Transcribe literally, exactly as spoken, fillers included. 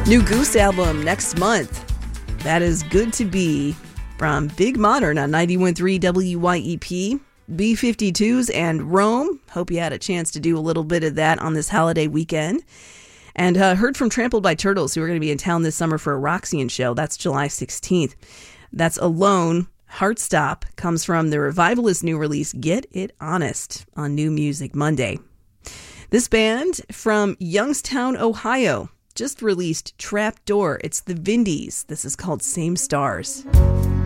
New Goose album next month. That is Good to Be from Big Modern on ninety-one point three W Y E P. B fifty-twos and Rome. Hope you had a chance to do a little bit of that on this holiday weekend. And uh, heard from Trampled by Turtles, who are going to be in town this summer for a Roxian show. That's July sixteenth. That's Alone. Heartstop comes from the Revivalist new release, Get It Honest, on New Music Monday. This band from Youngstown, Ohio, just released Trapdoor. It's the Vindies. This is called Same Stars.